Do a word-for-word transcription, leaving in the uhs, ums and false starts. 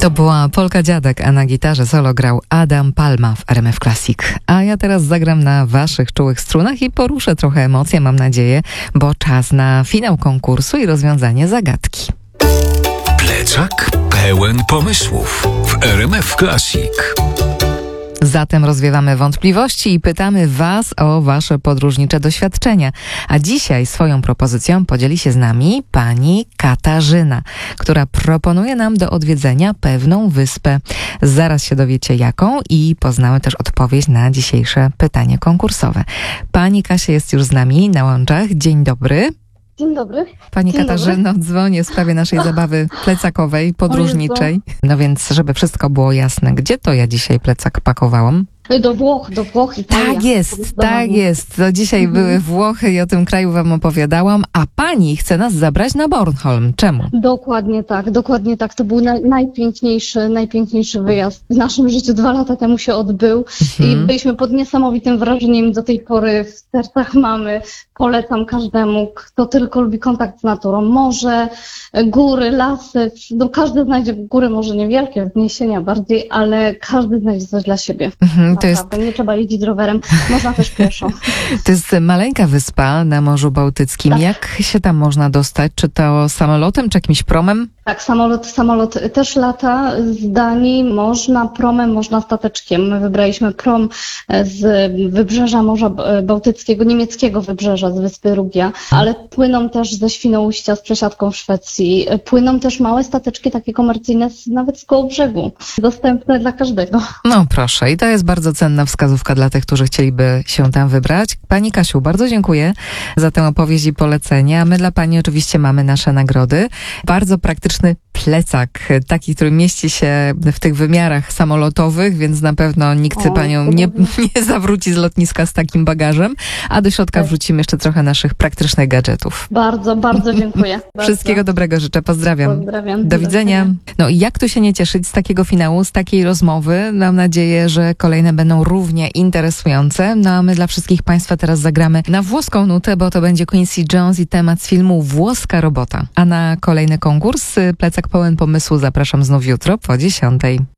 To była Polka Dziadek, a na gitarze solo grał Adam Palma w R M F Classic. A ja teraz zagram na waszych czułych strunach i poruszę trochę emocje, mam nadzieję, bo czas na finał konkursu i rozwiązanie zagadki. Plecak pełen pomysłów w R M F Classic. Zatem rozwiewamy wątpliwości i pytamy was o wasze podróżnicze doświadczenia. A dzisiaj swoją propozycją podzieli się z nami pani Katarzyna, która proponuje nam do odwiedzenia pewną wyspę. Zaraz się dowiecie jaką i poznamy też odpowiedź na dzisiejsze pytanie konkursowe. Pani Kasia jest już z nami na łączach. Dzień dobry. Dzień dobry. Pani Dzień Katarzyno, dobry. dzwonię w sprawie naszej zabawy plecakowej, podróżniczej. No więc, żeby wszystko było jasne, gdzie to ja dzisiaj plecak pakowałam? Do Włoch, do Włoch, Italia. Tak jest, tak jest. To dzisiaj mhm. były Włochy i o tym kraju wam opowiadałam, a pani chce nas zabrać na Bornholm. Czemu? Dokładnie tak, dokładnie tak. To był na, najpiękniejszy, najpiękniejszy wyjazd. W naszym życiu dwa lata temu się odbył mhm. i byliśmy pod niesamowitym wrażeniem. Do tej pory w sercach mamy. Polecam każdemu, kto tylko lubi kontakt z naturą. Morze, góry, lasy. No, każdy znajdzie góry, może niewielkie, wzniesienia bardziej, ale każdy znajdzie coś dla siebie. Mhm, to jest... Nie trzeba jeździć rowerem, można też pieszo. To jest maleńka wyspa na Morzu Bałtyckim. Tak. Jak się tam można dostać? Czy to samolotem, czy jakimś promem? Tak, samolot, samolot też lata z Danii. Można promem, można stateczkiem. My wybraliśmy prom z wybrzeża Morza Bałtyckiego, niemieckiego wybrzeża, z wyspy Rugia, ale płyną też ze Świnoujścia z przesiadką w Szwecji. Płyną też małe stateczki, takie komercyjne, nawet z koło brzegu. Dostępne dla każdego. No proszę, i to jest bardzo cenna wskazówka dla tych, którzy chcieliby się tam wybrać. Pani Kasiu, bardzo dziękuję za tę opowieść i polecenia. My dla pani oczywiście mamy nasze nagrody. Bardzo praktyczny plecak, taki, który mieści się w tych wymiarach samolotowych, więc na pewno nikt o, panią nie, nie zawróci z lotniska z takim bagażem, a do środka tak. wrzucimy jeszcze trochę naszych praktycznych gadżetów. Bardzo, bardzo dziękuję. Wszystkiego bardzo. dobrego życzę, pozdrawiam. Pozdrawiam. Do widzenia. No i jak tu się nie cieszyć z takiego finału, z takiej rozmowy? Mam nadzieję, że kolejne będą równie interesujące. No a my dla wszystkich państwa teraz zagramy na włoską nutę, bo to będzie Quincy Jones i temat z filmu Włoska robota. A na kolejny konkurs Plecak pełen pomysłu zapraszam znów jutro po dziesiątej.